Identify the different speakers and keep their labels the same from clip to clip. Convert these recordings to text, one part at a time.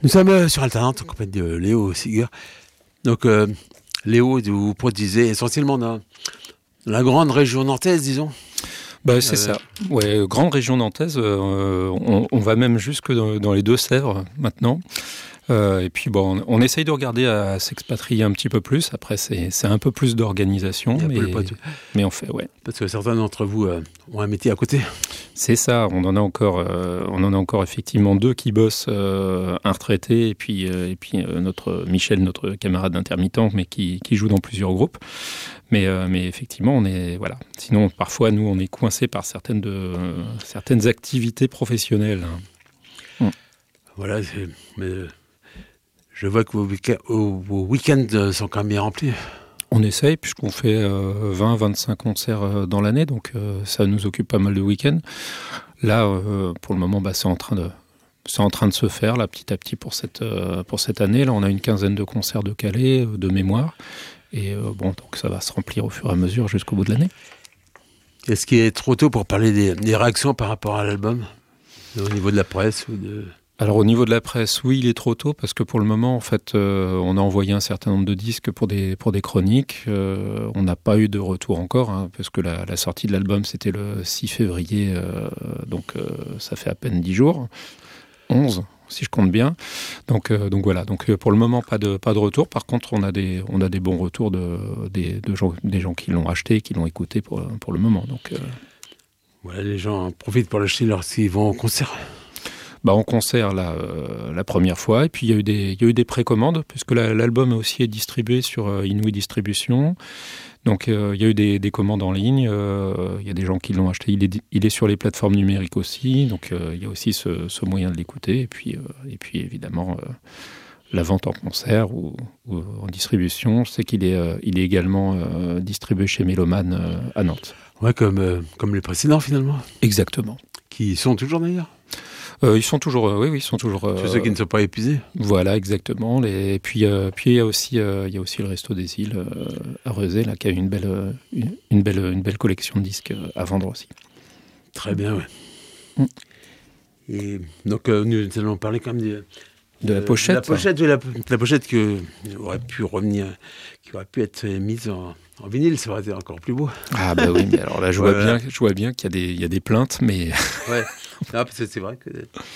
Speaker 1: Nous sommes sur Alternante en compagnie de Léo Siger. Donc, Léo, vous produisez essentiellement dans la grande région nantaise, disons.
Speaker 2: C'est ça. Ouais, grande région nantaise. On va même jusque dans les Deux-Sèvres maintenant. Et puis on essaye de regarder à s'expatrier un petit peu plus. Après, c'est un peu plus d'organisation, mais on fait, ouais.
Speaker 1: Parce que certains d'entre vous ont un métier à côté.
Speaker 2: C'est ça. On en a encore effectivement 2 qui bossent, un retraité et puis notre Michel, notre camarade intermittent, mais qui joue dans plusieurs groupes. Mais effectivement, on est voilà. Sinon, parfois, nous, on est coincés par certaines activités professionnelles.
Speaker 1: Voilà. Mais je vois que vos week-ends sont quand même bien remplis.
Speaker 2: On essaye, puisqu'on fait 20-25 concerts dans l'année, donc ça nous occupe pas mal de week-ends. Là, pour le moment, c'est en train de se faire, là, petit à petit, pour cette année. Là, on a une quinzaine de concerts de Calais, de mémoire. Et donc ça va se remplir au fur et à mesure jusqu'au bout de l'année.
Speaker 1: Est-ce qu'il est trop tôt pour parler des réactions par rapport à l'album, au niveau de la presse ou de...
Speaker 2: Alors au niveau de la presse, oui, il est trop tôt parce que pour le moment, en fait, on a envoyé un certain nombre de disques pour des chroniques. On n'a pas eu de retour encore, parce que la sortie de l'album, c'était le 6 février, donc ça fait à peine 10 jours, 11 si je compte bien. Donc voilà. Donc pour le moment, pas de retour. Par contre, on a des bons retours des gens qui l'ont acheté, qui l'ont écouté pour le moment. Donc
Speaker 1: voilà, les gens en profitent pour l'acheter lorsqu'ils vont en concert.
Speaker 2: En concert la première fois, et puis il y a eu des précommandes puisque l'album aussi est distribué sur Inouï Distribution. Donc il y a eu des commandes en ligne, il y a des gens qui l'ont acheté, il est sur les plateformes numériques aussi, donc il y a aussi ce moyen de l'écouter, et puis évidemment la vente en concert ou en distribution. Je sais qu'il est également distribué chez Méloman à Nantes.
Speaker 1: Ouais, comme les précédents finalement.
Speaker 2: Exactement.
Speaker 1: Qui sont toujours d'ailleurs.
Speaker 2: Ils sont toujours, oui, ils sont toujours.
Speaker 1: C'est ceux qui ne sont pas épuisés.
Speaker 2: Voilà, exactement. Et puis il y a aussi le Resto des Îles à Rezé, là, qui a une belle collection de disques à vendre aussi.
Speaker 1: Très bien, oui. Et donc nous allons parler quand même
Speaker 2: de la pochette.
Speaker 1: La pochette qui aurait pu être mise en vinyle, ça aurait été encore plus beau.
Speaker 2: Ah oui, mais alors là je vois bien qu'il y a des plaintes, mais
Speaker 1: ouais. Non, parce que c'est vrai que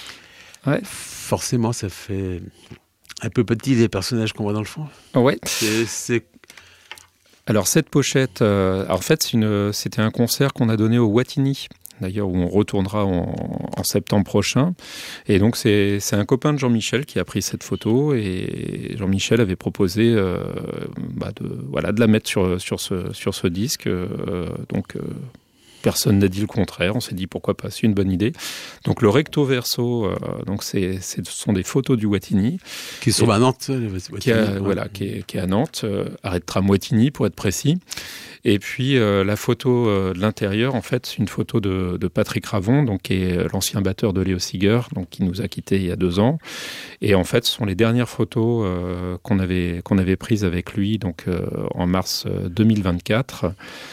Speaker 1: forcément ça fait un peu petit les personnages qu'on voit dans le fond.
Speaker 2: Ouais.
Speaker 1: C'est...
Speaker 2: Alors cette pochette, en fait c'était un concert qu'on a donné au Watini. D'ailleurs, où on retournera en septembre prochain. Et donc, c'est un copain de Jean-Michel qui a pris cette photo. Et Jean-Michel avait proposé de la mettre sur ce disque. Personne n'a dit le contraire. On s'est dit pourquoi pas, c'est une bonne idée. Donc, le recto verso, ce sont des photos du Watini.
Speaker 1: Qui sont à Nantes.
Speaker 2: Qui est à Nantes. Arrêt de tram Watini, pour être précis. Et puis la photo de l'intérieur, en fait, c'est une photo de Patrick Ravon, donc qui est l'ancien batteur de Léo Siger, donc qui nous a quittés il y a 2 ans. Et en fait, ce sont les dernières photos qu'on avait prises avec lui, donc en mars 2024.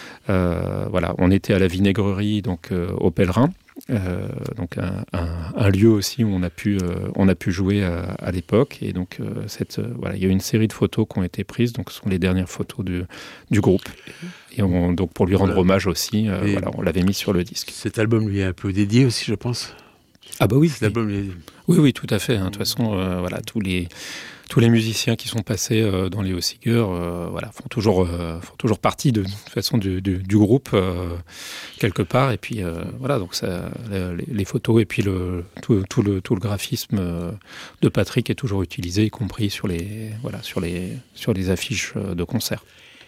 Speaker 2: On était à la Vinaigrerie, donc au Pèlerin. Donc un lieu aussi où on a pu jouer à l'époque, et donc il y a une série de photos qui ont été prises, donc ce sont les dernières photos du groupe, et donc pour lui rendre hommage aussi, on l'avait mis sur le disque.
Speaker 1: Cet album lui est un peu dédié aussi, je pense.
Speaker 2: Ah oui,
Speaker 1: cet album lui est...
Speaker 2: oui, tout à fait. De toute façon, tous les musiciens qui sont passés dans Léo Siger font toujours partie de toute façon du groupe quelque part, et puis donc ça, les photos et puis tout le graphisme de Patrick est toujours utilisé, y compris sur les affiches de concert.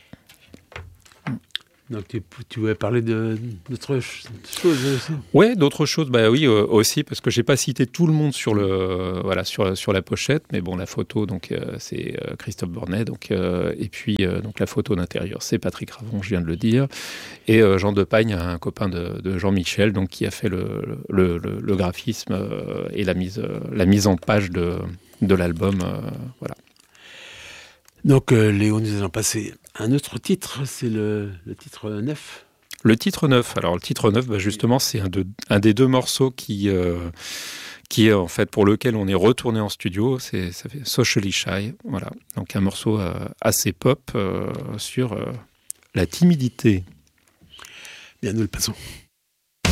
Speaker 1: Donc tu voulais parler d'autres choses aussi.
Speaker 2: Ouais, d'autres choses, aussi, parce que j'ai pas cité tout le monde sur la pochette, mais bon, la photo, donc c'est Christophe Bornet, donc et puis donc la photo d'intérieur, c'est Patrick Ravon, je viens de le dire, et Jean Depagne, un copain de Jean-Michel, donc qui a fait le graphisme et la mise en page de l'album, voilà.
Speaker 1: Donc Léo, nous allons passer un autre titre, c'est le titre 9.
Speaker 2: Le titre 9, alors le titre 9, justement, c'est un des 2 morceaux qui qui en fait pour lequel on est retourné en studio, ça fait Socially Shy, voilà. Donc un morceau assez pop sur la timidité.
Speaker 1: Bien, nous le passons.